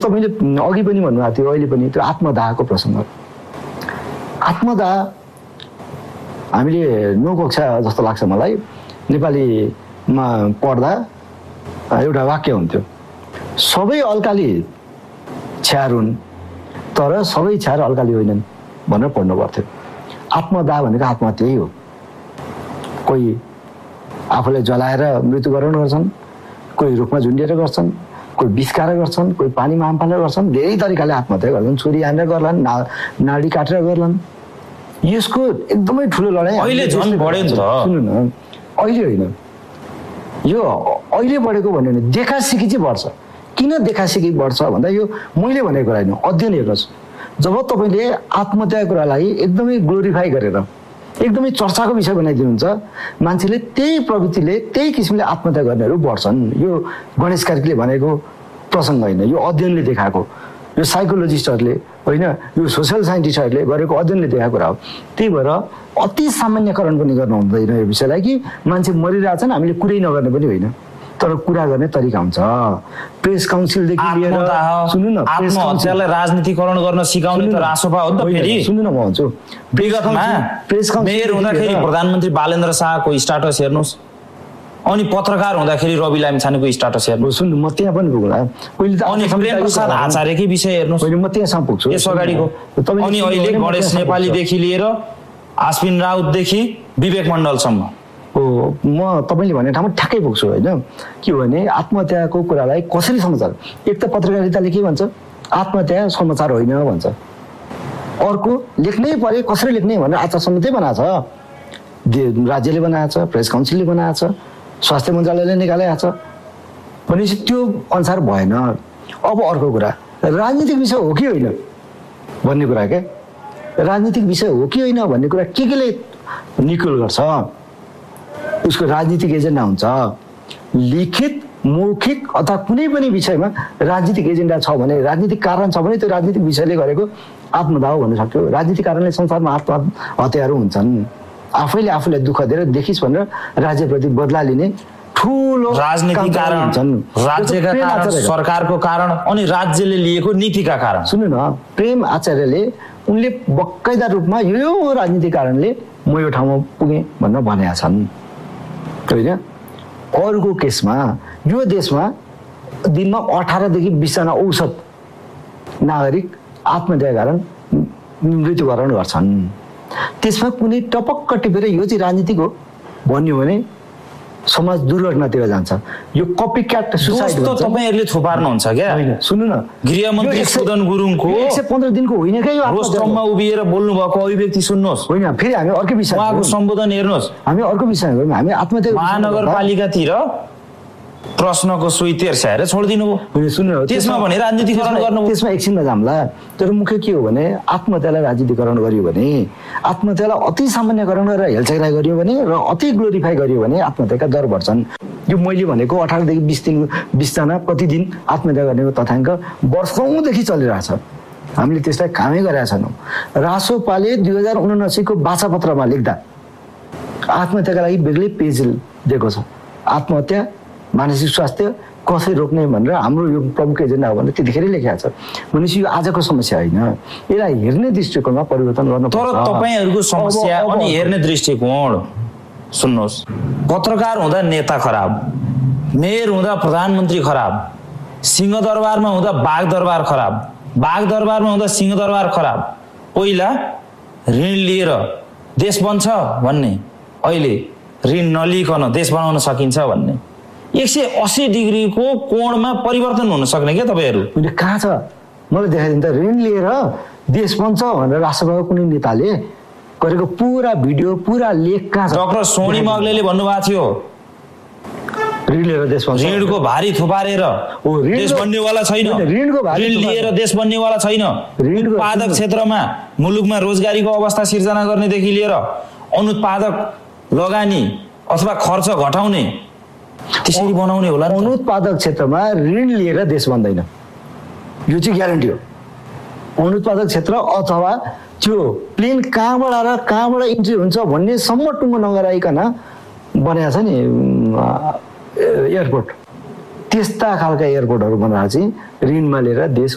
तपाईँले अघि पनि भन्नुभएको थियो, अहिले पनि त्यो आत्मदाहको प्रसङ्ग। आत्मदाह हामीले 9 कक्षा जस्तो लाग्छ मलाई नेपालीमा पढ्दा एउटा वाक्य हुन्थ्यो, सबै अल्काली छ्यार हुन् तर सबै छ्यार अल्काली होइनन् भनेर पढ्नु पर्थ्यो। आत्मदाह भनेको आत्महत्या हो। कोही आफूलाई जलाएर मृत्युवरण गर्छन्, कोही रुखमा झुन्डिएर गर्छन्, कोही विषकार गर्छन्, कोही पानीमा हामफालेर गर्छन्, धेरै तरिकाले आत्महत्या गर्छन्, छुरी हानेर गर्लान्, नाडी काटेर गर्लान्। यसको एकदमै ठुलो लडाइँ अहिले झन् बढ्यो नि त। सुन्नु न, अहिले होइन, यो अहिले बढेको भन्यो भने देखासिकी चाहिँ बढ्छ। किन देखासिकी बढ्छ भन्दा यो मैले भनेको कुरा होइन, अध्ययन हेर्नुहोस्। जब तपाईँले आत्महत्याको कुरालाई एकदमै ग्लोरिफाई गरेर एकदमै चर्चाको विषय बनाइदिनुहुन्छ, मान्छेले त्यही प्रवृत्तिले त्यही किसिमले आत्महत्या गर्नेहरू बढ्छन्। यो गणेश कार्कीले भनेको प्रसङ्ग होइन, यो अध्ययनले देखाएको, यो साइकोलोजिस्टहरूले होइन, यो सोसियल साइन्टिस्टहरूले गरेको अध्ययनले देखाएको कुरा हो। त्यही भएर अति सामान्यकरण पनि गर्नु हुँदैन यो विषयलाई कि मान्छे मरिरहेछन् हामीले कुरै नगर्ने पनि होइन, तर कुरा गर्ने तरिका हुन्छ। प्रेस काउन्सिलदेखि लिएर सुन्नु न, आत्महत्यालाई राजनीतिकरण गर्न सिकाउने त रासोपा हो नि त। फेरि सुन्नु न, म भन्छु विगतमा मेयर हुँदाखेरि प्रधानमन्त्री बालेन्द्र शाहको स्ट्याटस हेर्नुहोस्, अनि पत्रकार हुँदाखेरि रवि लामिछानेको स्ट्याटस हेर्नुहोस्। सुन्नु, म त्यहाँ पनि पुग्ला। अनि प्रेम प्रसाद आचार्यकै विषय हेर्नुहोस्, म त्यहाँसम्म पुग्छु यस अगाडिको। अनि अहिले गणेश नेपालीदेखि लिएर आश्विन राउतदेखि विवेक मण्डलसम्म म तपाईँले भने ठाउँमा ठ्याक्कै पुग्छु होइन। के हो भने आत्महत्याको कुरालाई कसरी समाचार, एक त पत्रकारिताले के भन्छ, आत्महत्या समाचार होइन भन्छ। अर्को लेख्नै पर्यो, कसरी लेख्ने भनेर आचार संहितै बनाएको छ, राज्यले बनाएको छ, प्रेस काउन्सिलले बनाएको छ, स्वास्थ्य मन्त्रालयले निकालेको छ। भनेपछि त्यो अनुसार भएन। अब अर्को कुरा, राजनीतिक विषय हो कि होइन भन्ने कुरा क्या, राजनीतिक विषय हो कि होइन भन्ने कुरा केले निकुल गर्छ। उसको राजनीतिक एजेन्डा हुन्छ, लिखित मौखिक अथवा कुनै पनि विषयमा राजनीतिक एजेन्डा छ भने, राजनीतिक कारण छ भने त्यो राजनीतिक विषयले गरेको आत्मदाह भन्न सक्यो। राजनीतिक कारणले संसारमा आत्महत्याहरू हुन्छन्। आफैले आफूलाई दुःख दिएर देखिस् भनेर राज्यप्रति बदला लिने ठुलो राजनीतिक कारण हुन्छन्, राज्यका कारण, सरकारको कारण अनि राज्यले लिएको नीतिका कारण। सुन्नु न, प्रेम आचार्यले उनले बक्कैदार रूपमा यो राजनीतिक कारणले म यो ठाउँमा पुगेँ भनेर भनेका छन् होइन। अरूको केसमा यो देशमा दिनमा 18 देखि 20 जना औसत नागरिक आत्महत्या कारण मृत्युवरण गर्छन्। त्यसमा कुनै टपक्क टिपेर यो चाहिँ राजनीतिक हो भन्यो भने समाज दुर्घटनातिर जान्छ। यो कपी क्याट सुसाइड भन्छ। तपाईहरुले थोपार्नुहुन्छ क्या? सुन्नु न, गृहमन्त्री सुदन गुरुङको 115 दिनको होइन क्या यो। रोस्टममा उभिएर बोल्नु भएको अभिव्यक्ति सुन्नुहोस्। होइन, फेरि हामी अर्को विषय, उहाँको सम्बोधन हेर्नुहोस्। हामी अर्को विषय गरौँ। हामी आत्महत्या महानगरपालिकातिर प्रश्नको सुई तेर्स्याएर छोडिदिनु भयो। सुन्नु, त्यसमा भने राजनीतिकरण गर्नु, त्यसमा एकछिनमा जाम्ला। तर मुख्य के हो भने आत्महत्यालाई राजनीतिकरण गरियो भने, आत्महत्यालाई अति सामान्यकरण गरेर हेलचेक्राइ गरियो भने र अति ग्लोरिफाई गरियो भने आत्महत्याका दर बढ्छन्। यो मैले भनेको 18 देखि 20 जना प्रतिदिन आत्महत्या गर्नेको तथ्याङ्क वर्षौंदेखि चलिरहेछ। हामीले त्यसलाई कामै गरेका छैनौँ। रासोपाले 2079 को बाछापत्रमा लेख्दा आत्महत्याका लागि बेग्लै पेज दिएको छ। आत्महत्या, मानसिक स्वास्थ्य कसरी रोक्ने भनेर हाम्रो यो प्रमुख एजेन्डा हो भनेर त्यतिखेरै लेखेको छ। भनेपछि यो आजको समस्या होइन, यसलाई हेर्ने दृष्टिकोणमा परिवर्तन गर्नु पर्छ। तर तपाईहरुको समस्या अनि हेर्ने दृष्टिकोण सुन्नुहोस्। पत्रकार हुँदा नेता खराब, मेयर हुँदा प्रधानमन्त्री खराब, सिंहदरबारमा हुँदा बागदरबार खराब, बागदरबारमा हुँदा सिंहदरबार खराब। पहिला ऋण लिएर देश बन्छ भन्ने, अहिले ऋण नलिकन देश बनाउन सकिन्छ भन्ने। 180 डिग्रीको कोणमा परिवर्तन हुन सक्ने क्या तपाईहरु? कहाँ छ मलाई देखाइदिनु त। ऋण लिएर देश बन्छ भनेर राष्ट्रसभाको कुनै नेताले गरेको पुरा भिडियो, पुरा लेख कहाँ छ? डाक्टर सोनी मग्लेले भन्नुभएको थियो ऋण लिएर देश बन्छ, ऋणको भारी थुपारेर देश बन्नेवाला छैन, ऋण लिएर देश बन्नेवाला छैन। उत्पादक क्षेत्रमा मुलुकमा रोजगारीको अवस्था सिर्जना गर्नेदेखि लिएर अनुत्पादक लगानी अथवा खर्च घटाउने त्यसरी बनाउने होला। अनुत्पादक क्षेत्रमा ऋण लिएर देश बन्दैन, यो चाहिँ ग्यारेन्टी हो। अनुत्पादक क्षेत्र अथवा त्यो प्लेन कहाँबाट आएर कहाँबाट इन्ट्री हुन्छ भन्ने सम्म टुङ्गो नगराइकन बनाएको छ नि एयरपोर्ट, त्यस्ता खालका एयरपोर्टहरू बनाएर चाहिँ ऋणमा लिएर देश